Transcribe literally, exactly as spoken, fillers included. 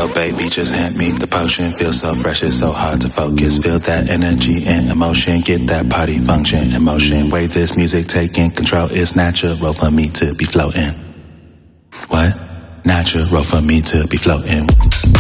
Yo, baby, just hand me the potion. Feel so fresh, it's so hard to focus. Feel that energy and emotion. Get that party function in motion. Way this music taking control. It's natural for me to be floating. What? Natural for me to be floating.